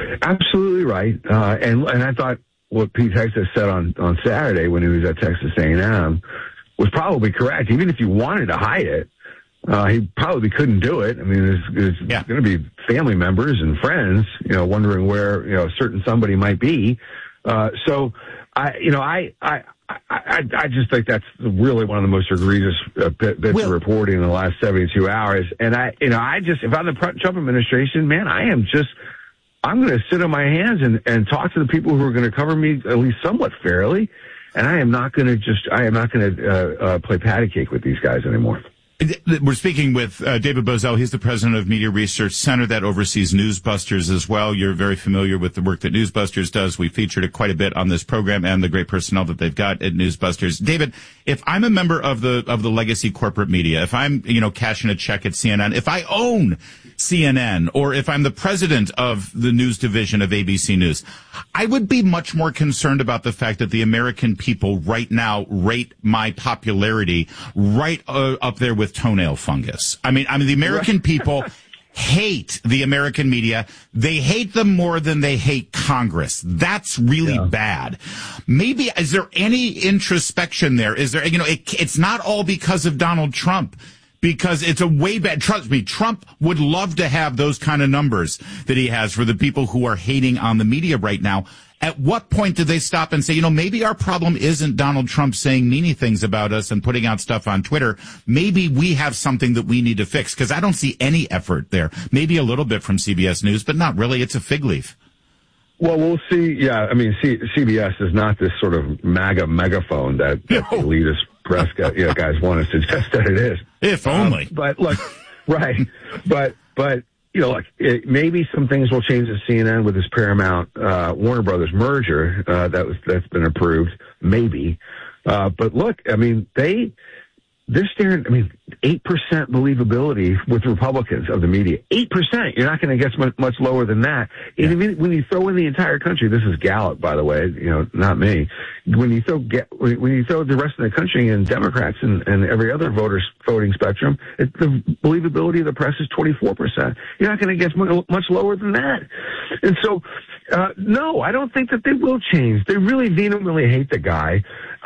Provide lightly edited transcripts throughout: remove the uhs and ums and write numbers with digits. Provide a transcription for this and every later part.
Absolutely right. And I thought what Pete Hegseth said on Saturday when he was at Texas A&M was probably correct. Even if you wanted to hide it, he probably couldn't do it. I mean, there's going to be family members and friends, wondering where, a certain somebody might be. So I just think that's really one of the most egregious bits of reporting in the last 72 hours. And if I'm the Trump administration, man, I'm going to sit on my hands and talk to the people who are going to cover me at least somewhat fairly. And I am not going to play patty cake with these guys anymore. We're speaking with David Bozell. He's the president of Media Research Center that oversees Newsbusters as well. You're very familiar with the work that Newsbusters does. We featured it quite a bit on this program and the great personnel that they've got at Newsbusters. David, if I'm a member of the legacy corporate media, if I'm, cashing a check at CNN, if I own CNN, or if I'm the president of the news division of ABC News, I would be much more concerned about the fact that the American people right now rate my popularity right up there with toenail fungus. I mean, the American people hate the American media. They hate them more than they hate Congress. That's really bad. Maybe, is there any introspection there? Is there, it's not all because of Donald Trump. Because it's a way bad, trust me, Trump would love to have those kind of numbers that he has for the people who are hating on the media right now. At what point do they stop and say, maybe our problem isn't Donald Trump saying meany things about us and putting out stuff on Twitter. Maybe we have something that we need to fix, because I don't see any effort there. Maybe a little bit from CBS News, but not really. It's a fig leaf. Well, we'll see. Yeah, I mean, CBS is not this sort of MAGA megaphone that the elitist press guys want to suggest that it is. If only. But look, right. But look, maybe some things will change at CNN with this Paramount Warner Brothers merger that's been approved. Maybe. But look, I mean, they're staring. I mean, 8% believability with Republicans of the media. 8%. You're not going to get much lower than that. Yeah. And when you throw in the entire country, this is Gallup, by the way, not me. When you throw the rest of the country and Democrats and every other voting spectrum, the believability of the press is 24%. You're not going to get much lower than that. And so, no, I don't think that they will change. They really vehemently hate the guy.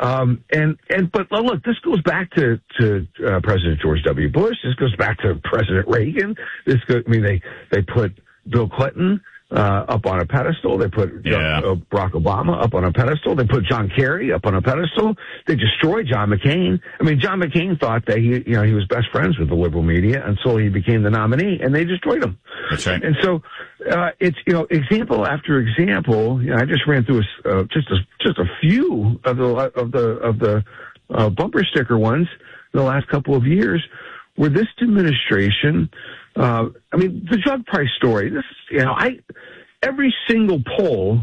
But look, this goes back to President George W. Bush. This goes back to President Reagan. They put Bill Clinton up on a pedestal. They put Barack Obama up on a pedestal. They put John Kerry up on a pedestal. They destroyed John McCain. I mean, John McCain thought that he was best friends with the liberal media until he became the nominee, and they destroyed him. That's right. And so it's example after example. I just ran through just a few of the bumper sticker ones in the last couple of years, where this administration. The drug price story. This is, every single poll.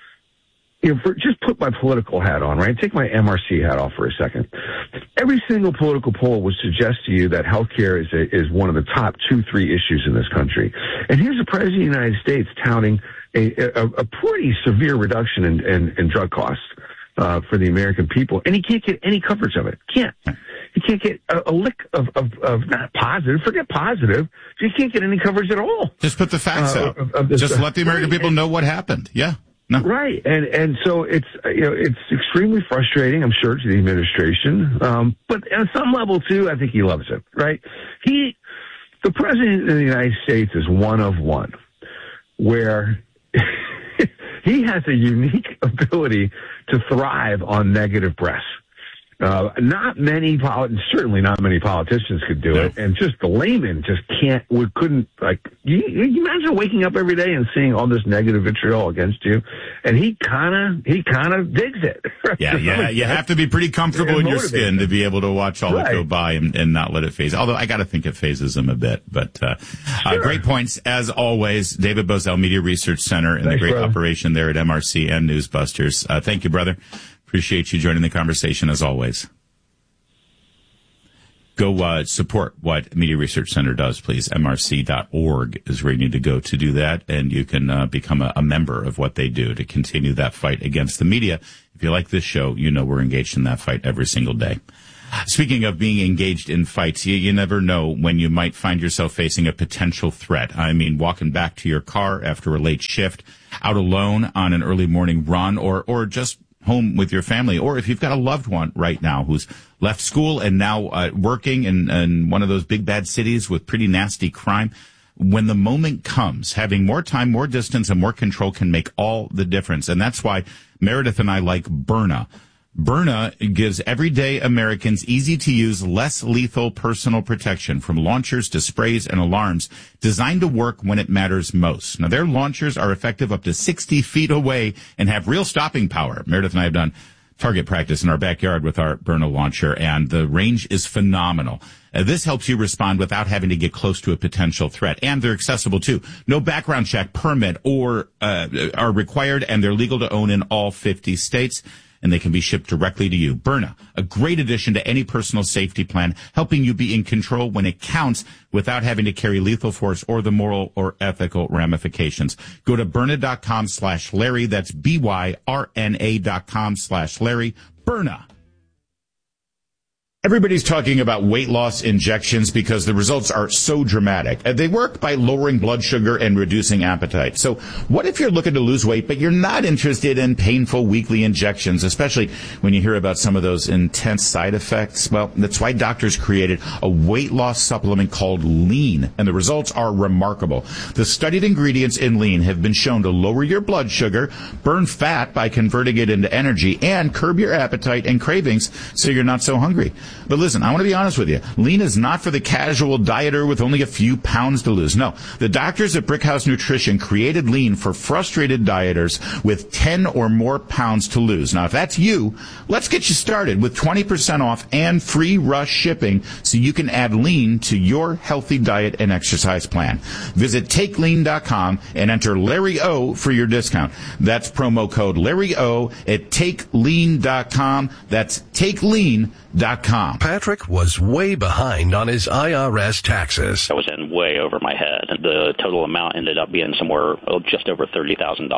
Just put my political hat on, right? Take my MRC hat off for a second. Every single political poll would suggest to you that healthcare is one of the top 2-3 issues in this country. And here's the president of the United States touting a pretty severe reduction in drug costs for the American people, and he can't get any coverage of it. He can't get a lick of not positive. Forget positive. He can't get any coverage at all. Just put the facts out. Just let the American people know what happened. Yeah. No. Right. And so it's extremely frustrating, I'm sure, to the administration. But on some level too, I think he loves it, right? The president of the United States is one of one, where he has a unique ability to thrive on negative press. Certainly not many politicians could do it, and just the layman just couldn't. You imagine waking up every day and seeing all this negative vitriol against you, and he kind of digs it. Yeah. You have to be pretty comfortable in your skin to be able to watch all that go by and not let it phase. Although I got to think it phases him a bit. But great points as always, David Bozell, Media Research Center, and the great operation there at MRC and Newsbusters. Thank you, brother. Appreciate you joining the conversation as always. Go support what Media Research Center does, please. MRC.org is where you need to go to do that, and you can become a member of what they do to continue that fight against the media. If you like this show, we're engaged in that fight every single day. Speaking of being engaged in fights, you never know when you might find yourself facing a potential threat. I mean, walking back to your car after a late shift, out alone on an early morning run, or just home with your family, or if you've got a loved one right now who's left school and now working in one of those big bad cities with pretty nasty crime. When the moment comes, having more time, more distance, and more control can make all the difference. And that's why Meredith and I like Byrna. Byrna gives everyday Americans easy-to-use, less lethal personal protection, from launchers to sprays and alarms, designed to work when it matters most. Now, their launchers are effective up to 60 feet away and have real stopping power. Meredith and I have done target practice in our backyard with our Byrna launcher, and the range is phenomenal. This helps you respond without having to get close to a potential threat, and they're accessible too. No background check, permit, or are required, and they're legal to own in all 50 states. And they can be shipped directly to you. Byrna, a great addition to any personal safety plan, helping you be in control when it counts without having to carry lethal force or the moral or ethical ramifications. Go to Byrna.com/Larry. That's BYRNA.com/Larry. Byrna. Everybody's talking about weight loss injections because the results are so dramatic. They work by lowering blood sugar and reducing appetite. So what if you're looking to lose weight, but you're not interested in painful weekly injections, especially when you hear about some of those intense side effects? Well, that's why doctors created a weight loss supplement called Lean, and the results are remarkable. The studied ingredients in Lean have been shown to lower your blood sugar, burn fat by converting it into energy, and curb your appetite and cravings so you're not so hungry. But listen, I want to be honest with you. Lean is not for the casual dieter with only a few pounds to lose. No, the doctors at Brickhouse Nutrition created Lean for frustrated dieters with 10 or more pounds to lose. Now, if that's you, let's get you started with 20% off and free rush shipping so you can add Lean to your healthy diet and exercise plan. Visit TakeLean.com and enter Larry O for your discount. That's promo code Larry O at TakeLean.com. That's TakeLean.com. Patrick was way behind on his IRS taxes. I was in way over my head. The total amount ended up being somewhere just over $30,000.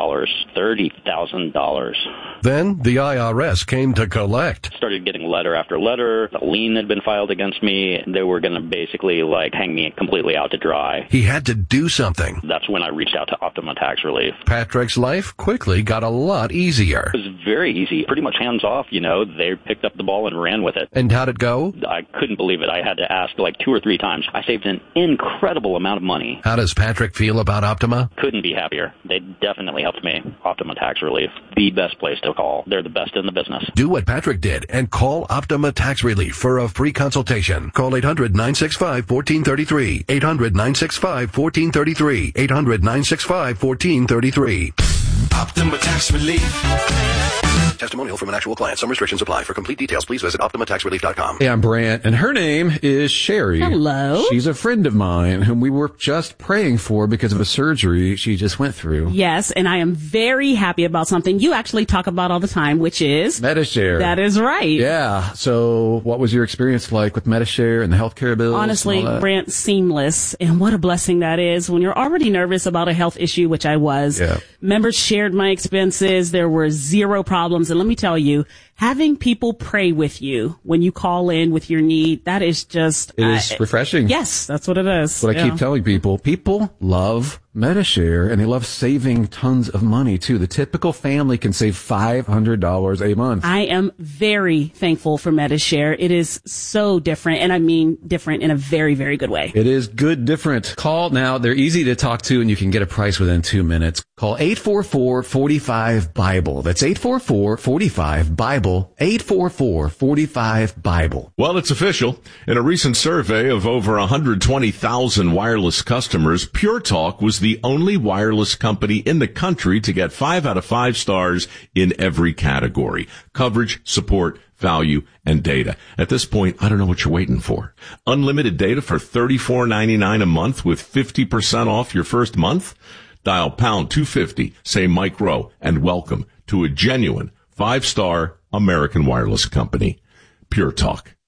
$30,000. Then the IRS came to collect. Started getting letter after letter. A lien had been filed against me. They were going to basically hang me completely out to dry. He had to do something. That's when I reached out to Optima Tax Relief. Patrick's life quickly got a lot easier. It was very easy, pretty much hands off. They picked up the ball and ran with it. And how'd it go? I couldn't believe it. I had to ask 2 or 3 times. I saved an incredible amount of money. How does Patrick feel about Optima? Couldn't be happier. They definitely helped me. Optima Tax Relief, the best place to call. They're the best in the business. Do what Patrick did and call Optima Tax Relief for a free consultation. Call 800-965-1433. 800-965-1433. 800-965-1433. Optima Tax Relief. Testimonial from an actual client. Some restrictions apply. For complete details, please visit OptimaTaxRelief.com. Hey, I'm Brant, and her name is Sherry. Hello. She's a friend of mine whom we were just praying for because of a surgery she just went through. Yes, and I am very happy about something you actually talk about all the time, which is Medi-Share. That is right. Yeah. So what was your experience like with Medi-Share and the healthcare bills? Honestly, Brant, seamless. And what a blessing that is when you're already nervous about a health issue, which I was. Yeah. Members shared my expenses. There were 0 problems. And let me tell you, having people pray with you when you call in with your need, that is just... It is refreshing. Yes, that's what it is. What I keep telling people. People love Medi-Share, and they love saving tons of money, too. The typical family can save $500 a month. I am very thankful for Medi-Share. It is so different, and I mean different in a very, very good way. It is good different. Call now. They're easy to talk to, and you can get a price within 2 minutes. Call 844-45-BIBLE. That's 844-45-BIBLE. 844-45-BIBLE. Well, it's official. In a recent survey of over 120,000 wireless customers, Pure Talk was the only wireless company in the country to get 5 out of 5 stars in every category: coverage, support, value, and data. At this point, I don't know what you're waiting for. Unlimited data for $34.99 a month with 50% off your first month? Dial pound 250, say Mike Rowe, and welcome to a genuine 5-star American wireless company. Pure Talk.